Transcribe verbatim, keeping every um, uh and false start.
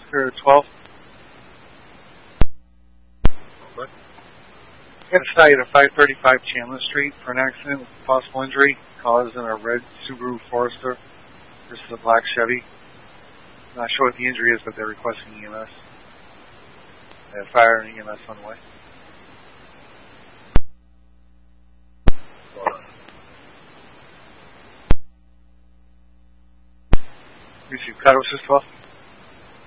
Here, twelve. What? Got a site at five thirty-five Chandler Street for an accident with possible injury caused in a red Subaru Forester versus a black Chevy. Not sure what the injury is, but they're requesting E M S. They have fire and E M S on the way. Receive Cutter, twelve.